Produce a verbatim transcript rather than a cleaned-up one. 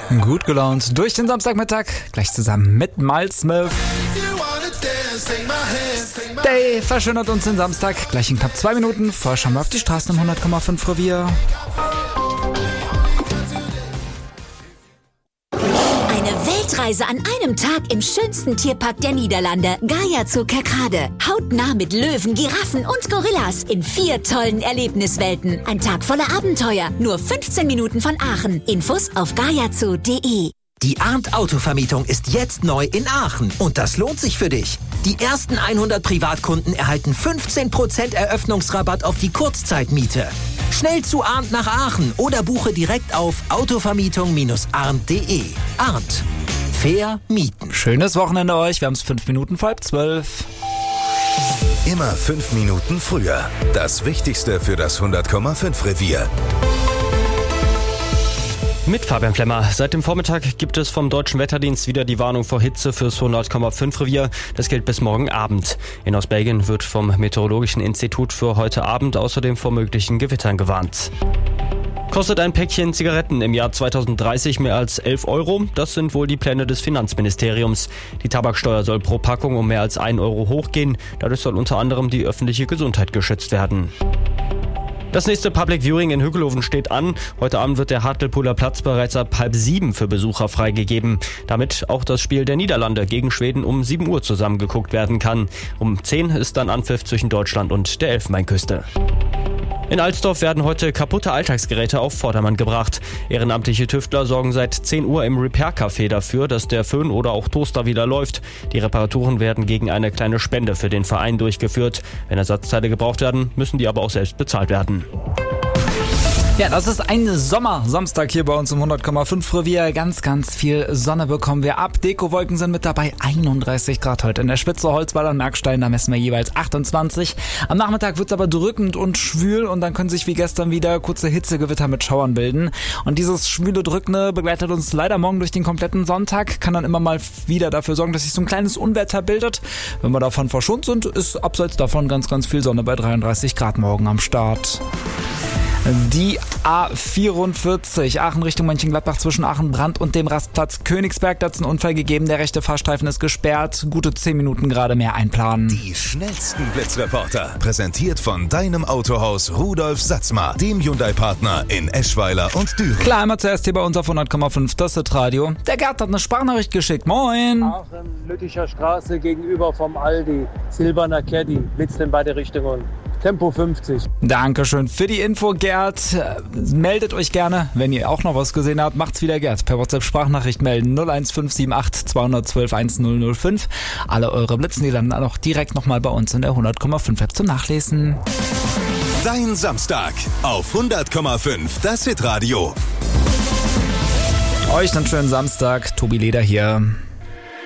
Gut gelaunt durch den Samstagmittag, gleich zusammen mit Miles Smith. Day verschönert uns den Samstag, gleich in knapp zwei Minuten. Vorher schauen wir auf die Straßen im hundert Komma fünf Revier. Weltreise an einem Tag im schönsten Tierpark der Niederlande, Gaia Zoo Kerkrade. Hautnah mit Löwen, Giraffen und Gorillas in vier tollen Erlebniswelten. Ein Tag voller Abenteuer, nur fünfzehn Minuten von Aachen. Infos auf gaiazoo punkt de. Die Arndt Autovermietung ist jetzt neu in Aachen und das lohnt sich für dich. Die ersten hundert Privatkunden erhalten fünfzehn Prozent Eröffnungsrabatt auf die Kurzzeitmiete. Schnell zu Arndt nach Aachen oder buche direkt auf autovermietung Bindestrich arndt punkt de. Arndt. Fair mieten. Schönes Wochenende euch, wir haben es fünf Minuten vor halb zwölf. Immer fünf Minuten früher. Das Wichtigste für das hundert Komma fünf Revier. Mit Fabian Flemmer. Seit dem Vormittag gibt es vom Deutschen Wetterdienst wieder die Warnung vor Hitze fürs hundert Komma fünf Revier. Das gilt bis morgen Abend. In Ostbelgien wird vom Meteorologischen Institut für heute Abend außerdem vor möglichen Gewittern gewarnt. Kostet ein Päckchen Zigaretten im Jahr zweitausenddreißig mehr als elf Euro? Das sind wohl die Pläne des Finanzministeriums. Die Tabaksteuer soll pro Packung um mehr als ein Euro hochgehen. Dadurch soll unter anderem die öffentliche Gesundheit geschützt werden. Das nächste Public Viewing in Hügelhoven steht an. Heute Abend wird der Hartlepoler Platz bereits ab halb sieben für Besucher freigegeben. Damit auch das Spiel der Niederlande gegen Schweden um sieben Uhr zusammengeguckt werden kann. Um zehn ist dann Anpfiff zwischen Deutschland und der Elfenbeinküste. In Alsdorf werden heute kaputte Alltagsgeräte auf Vordermann gebracht. Ehrenamtliche Tüftler sorgen seit zehn Uhr im Repair-Café dafür, dass der Föhn oder auch Toaster wieder läuft. Die Reparaturen werden gegen eine kleine Spende für den Verein durchgeführt. Wenn Ersatzteile gebraucht werden, müssen die aber auch selbst bezahlt werden. Ja, das ist ein Sommersamstag hier bei uns im hundert Komma fünf Revier. Ganz, ganz viel Sonne bekommen wir ab. Dekowolken sind mit dabei. einunddreißig Grad heute in der Spitze, Holzwall und Merkstein. Da messen wir jeweils achtundzwanzig. Am Nachmittag wird es aber drückend und schwül und dann können sich wie gestern wieder kurze Hitzegewitter mit Schauern bilden. Und dieses schwüle, drückende begleitet uns leider morgen durch den kompletten Sonntag. Kann dann immer mal wieder dafür sorgen, dass sich so ein kleines Unwetter bildet. Wenn wir davon verschont sind, ist abseits davon ganz, ganz viel Sonne bei dreiunddreißig Grad morgen am Start. Die A vierundvierzig, Aachen Richtung Mönchengladbach zwischen Aachen-Brand und dem Rastplatz Königsberg. Da hat es einen Unfall gegeben, der rechte Fahrstreifen ist gesperrt. Gute zehn Minuten gerade mehr einplanen. Die schnellsten Blitzreporter, präsentiert von deinem Autohaus Rudolf Satzma, dem Hyundai-Partner in Eschweiler und Düren. Klar, immer zuerst hier bei uns auf hundert Komma fünf, das ist Radio. Der Gerd hat eine Sprachnachricht geschickt. Moin! Aachen, Lütticher Straße gegenüber vom Aldi, silberner Caddy, blitzt in beide Richtungen. Tempo fünfzig. Dankeschön für die Info, Gerd. Meldet euch gerne, wenn ihr auch noch was gesehen habt. Macht's wieder, Gerd. Per WhatsApp-Sprachnachricht melden null eins fünf sieben acht zwei eins zwei eins null null fünf. Alle eure Blitzen, die landen auch direkt nochmal bei uns in der hundert Komma fünf App zum Nachlesen. Dein Samstag auf hundert Komma fünf, das Hitradio. Euch einen schönen Samstag. Tobi Leder hier.